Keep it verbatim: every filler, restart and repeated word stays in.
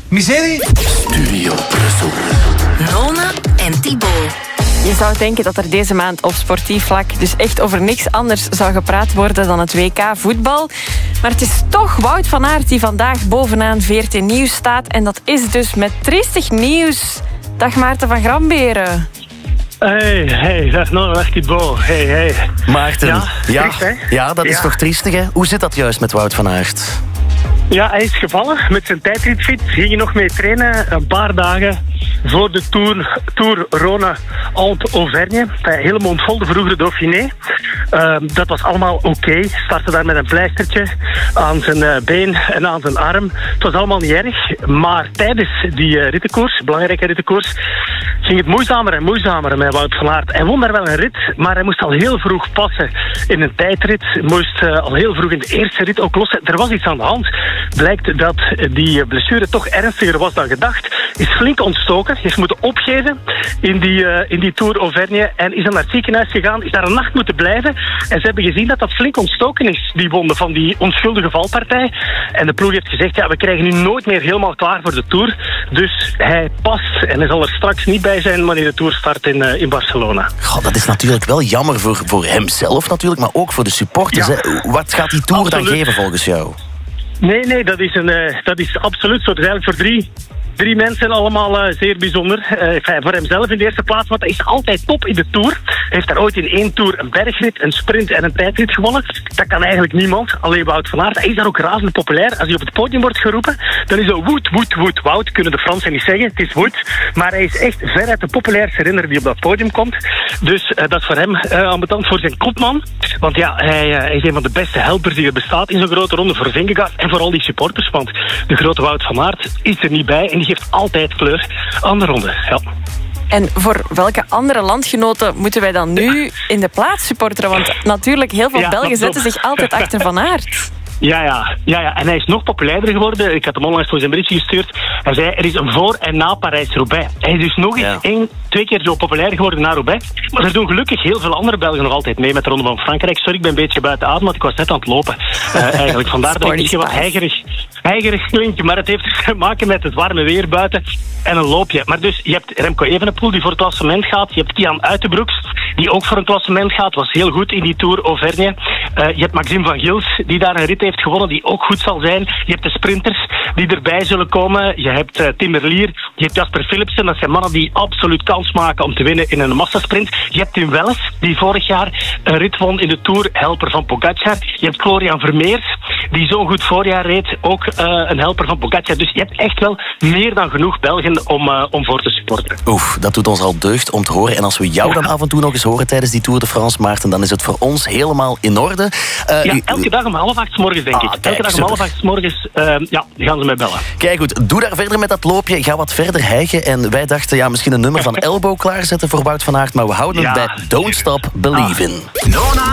Miserie? Studio Brussel. Nona en Thibaut. Je zou denken dat er deze maand op sportief vlak dus echt over niks anders zou gepraat worden dan het W K voetbal. Maar het is toch Wout van Aert die vandaag bovenaan V R T Nieuws staat. En dat is dus met triestig nieuws. Dag Maarten van Gramberen. Hey, hey, dag Nona, dag Thibaut. Hey, hey. Maarten, ja, ja, triest, hè? ja, dat is Ja. toch triestig, hè? Hoe zit dat juist met Wout van Aert? Ja, hij is gevallen met zijn tijdritfiets. Ging je nog mee trainen een paar dagen voor de Tour, Tour Rhône Alpes Auvergne. Hele mond vol, de vroegere Dauphiné. Uh, dat was allemaal oké. Okay. Startte daar met een pleistertje aan zijn uh, been en aan zijn arm. Het was allemaal niet erg. Maar tijdens die uh, rittenkoers, belangrijke rittenkoers, ging het moeizamer en moeizamer met Wout van Aert. Hij won daar wel een rit, maar hij moest al heel vroeg passen in een tijdrit. Moest uh, al heel vroeg in de eerste rit ook lossen. Er was iets aan de hand. Blijkt dat die blessure toch ernstiger was dan gedacht. Is flink ontstoken. Heeft moeten opgeven in die, uh, in die Tour Auvergne. En is dan naar het ziekenhuis gegaan. Is daar een nacht moeten blijven. En ze hebben gezien dat dat flink ontstoken is, die wonde van die onschuldige valpartij. En de ploeg heeft gezegd, ja, we krijgen nu nooit meer helemaal klaar voor de Tour. Dus hij past en hij zal er straks niet bij zijn wanneer de Tour start in, uh, in Barcelona. God, dat is natuurlijk wel jammer voor, voor hemzelf natuurlijk, maar ook voor de supporters. Ja. Hè? Wat gaat die Tour Absoluut. dan geven volgens jou? Nee, nee, dat is, een, uh, dat is absoluut zo. Het is eigenlijk voor drie, drie mensen allemaal uh, zeer bijzonder. Uh, enfin, voor hemzelf in de eerste plaats, want hij is altijd top in de Tour. Hij heeft daar ooit in één Tour een bergrit, een sprint en een tijdrit gewonnen. Dat kan eigenlijk niemand, alleen Wout van Aert. Hij is daar ook razend populair. Als hij op het podium wordt geroepen, dan is het woed, woed, woed. Wout kunnen de Fransen niet zeggen, het is woed. Maar hij is echt veruit de populairste renner die op dat podium komt. Dus uh, dat is voor hem uh, ambetant voor zijn kopman. Want ja, hij, uh, hij is een van de beste helpers die er bestaat in zo'n grote ronde voor Vingegaard. En vooral die supporters, want de grote Wout van Aert is er niet bij. En die geeft altijd kleur aan de ronde. Ja. En voor welke andere landgenoten moeten wij dan nu in de plaats supporteren? Want natuurlijk, heel veel Ja, Belgen dat zetten klopt. zich altijd achter Van Aert. Ja, ja, ja, ja, en hij is nog populairder geworden. Ik had hem onlangs voor zijn berichtje gestuurd. Hij zei, er is een voor- en na Parijs-Roubaix. Hij is dus nog eens Ja. één, twee keer zo populair geworden na Roubaix. Maar er doen gelukkig heel veel andere Belgen nog altijd mee met de Ronde van Frankrijk. Sorry, ik ben een beetje buiten adem, want ik was net aan het lopen. Uh, eigenlijk, vandaar dat ik Sporty misschien wat spice. heigerig, heigerig klink. Maar het heeft te maken met het warme weer buiten en een loopje. Maar dus, je hebt Remco Evenepoel die voor het klassement gaat. Je hebt Tian Uitenbroeks die ook voor een klassement gaat. Was heel goed in die Tour Auvergne. Uh, je hebt Maxime van Gils die daar een rit heeft gewonnen, die ook goed zal zijn. Je hebt de sprinters die erbij zullen komen. Je hebt uh, Tim Merlier, je hebt Jasper Philipsen. Dat zijn mannen die absoluut kans maken om te winnen in een massasprint. Je hebt Tim Welles, die vorig jaar een rit won in de Tour, helper van Pogacar. Je hebt Florian Vermeers, die zo'n goed voorjaar reed, ook uh, een helper van Pogacar. Dus je hebt echt wel meer dan genoeg Belgen om, uh, om voor te supporteren. Oef, dat doet ons al deugd om te horen. En als we jou dan af en toe nog eens horen tijdens die Tour de France, Maarten, dan is het voor ons helemaal in orde. Uh, Ja, u- elke dag om half acht 's morgens, denk Ah, ik. kijk, Elke dag om super. half acht 's morgens uh, ja, gaan ze mij bellen. Kijk goed, doe daar verder met dat loopje. Ga wat verder hijgen. En wij dachten, ja, misschien een nummer van Elbow klaarzetten voor Wout van Aert. Maar we houden Ja. het bij Don't Stop Believin'. Nona